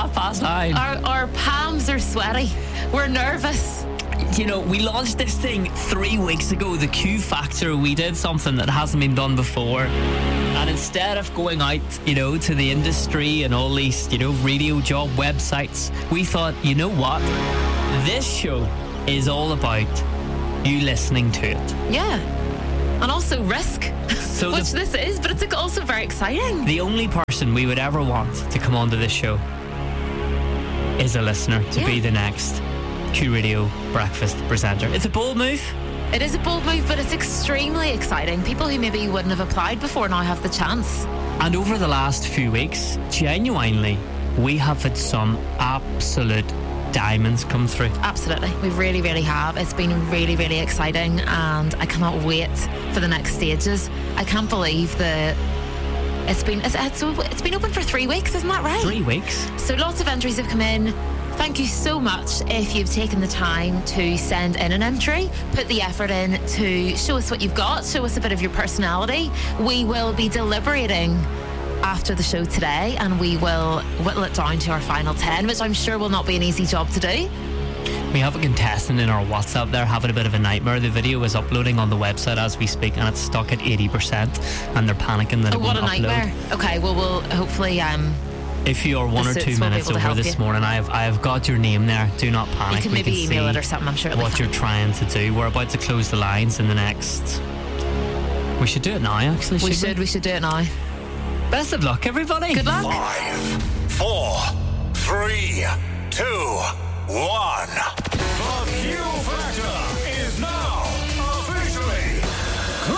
9:30. Our palms are sweaty. We're nervous. You know, we launched this thing 3 weeks ago, the Q Factor. We did something that hasn't been done before. And instead of going out, to the industry and all these, radio job websites, we thought, you know what? This show is all about you listening to it. Yeah. And also risk, which this is, but it's also very exciting. The only person we would ever want to come onto this show is a listener to be the next Q Radio breakfast presenter. It's a bold move. It is a bold move, but it's extremely exciting. People who maybe wouldn't have applied before now have the chance. And over the last few weeks, genuinely, we have had some absolute diamonds come through. Absolutely. We really, really have. It's been really, really exciting, and I cannot wait for the next stages. I can't believe it's been open for 3 weeks, isn't that right? 3 weeks. So lots of entries have come in. Thank you so much if you've taken the time to send in an entry, put the effort in to show us what you've got, show us a bit of your personality. We will be deliberating after the show today, and we will whittle it down to our final 10, which I'm sure will not be an easy job to do. We have a contestant in our WhatsApp there having a bit of a nightmare. The video is uploading on the website as we speak, and it's stuck at 80%, and they're panicking that it won't upload. What a nightmare. Okay, well, we'll hopefully... if you are 1 or 2 minutes over this morning, I have got your name there. Do not panic. You can maybe email it or something. I'm sure it'll be what fine. You're trying to do. We're about to close the lines in the next... We should do it now, actually. We should do it now. Best of luck, everybody. Good luck. 5, 4, 3, 2, 1. The Q Factor.